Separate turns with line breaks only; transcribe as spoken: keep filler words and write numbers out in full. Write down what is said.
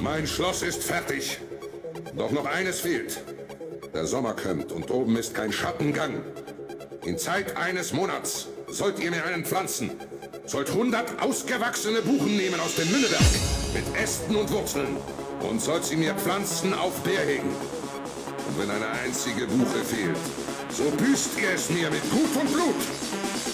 Mein Schloss ist fertig. Doch noch eines fehlt. Der Sommer kommt und oben ist kein Schattengang. In Zeit eines Monats sollt ihr mir einen pflanzen. Sollt hundert ausgewachsene Buchen nehmen aus dem Münneberg mit Ästen und Wurzeln und sollt sie mir pflanzen auf Bärhegen. Und wenn eine einzige Buche fehlt, so büßt ihr es mir mit Gut und Blut.